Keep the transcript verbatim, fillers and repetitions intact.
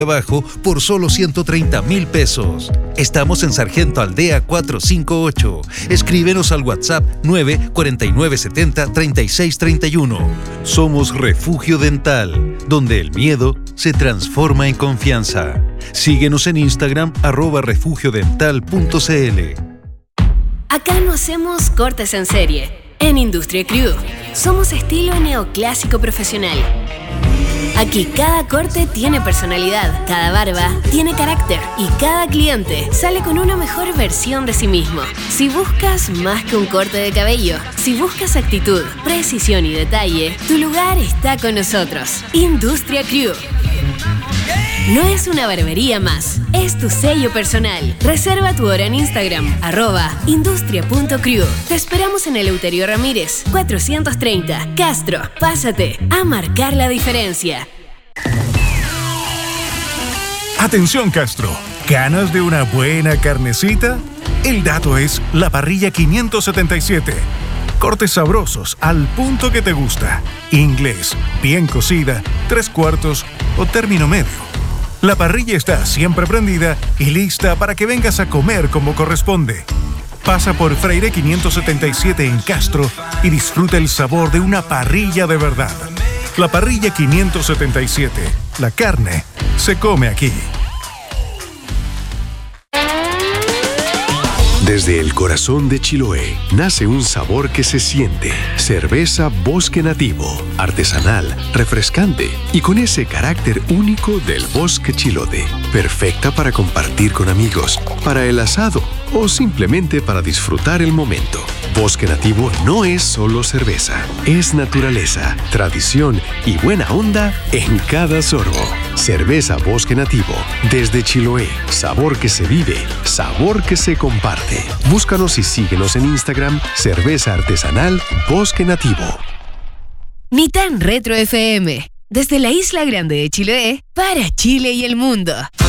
abajo por solo ciento treinta mil pesos. Estamos en Sargento Aldea cuatrocientos cincuenta y ocho. Escríbenos al WhatsApp nueve cuatro nueve siete cero tres seis tres uno. Somos Refugio Dental, donde el miedo se transforma en confianza. Síguenos en Instagram arroba refugio dental punto cl. Acá no hacemos cortes en serie. En Industria Crew somos estilo neoclásico profesional. Aquí cada corte tiene personalidad, cada barba tiene carácter y cada cliente sale con una mejor versión de sí mismo. Si buscas más que un corte de cabello, si buscas actitud, precisión y detalle, tu lugar está con nosotros. Industria Crew. No es una barbería más, es tu sello personal. Reserva tu hora en Instagram, arroba industria punto crew. Te esperamos en Eleuterio Ramírez, cuatrocientos treinta, Castro. Pásate a marcar la diferencia. Atención, Castro. ¿Ganas de una buena carnecita? El dato es La Parrilla quinientos setenta y siete. Cortes sabrosos al punto que te gusta. Inglés, bien cocida, tres cuartos o término medio. La parrilla está siempre prendida y lista para que vengas a comer como corresponde. Pasa por Freire quinientos setenta y siete en Castro y disfruta el sabor de una parrilla de verdad. La Parrilla quinientos setenta y siete. La carne se come aquí. Desde el corazón de Chiloé nace un sabor que se siente. Cerveza Bosque Nativo, artesanal, refrescante y con ese carácter único del bosque chilote. Perfecta para compartir con amigos, para el asado o simplemente para disfrutar el momento. Bosque Nativo no es solo cerveza, es naturaleza, tradición y buena onda en cada sorbo. Cerveza Bosque Nativo, desde Chiloé. Sabor que se vive, sabor que se comparte. Búscanos y síguenos en Instagram, Cerveza Artesanal Bosque Nativo. Ni tan retro F M. Desde la Isla Grande de Chiloé, para Chile y el mundo.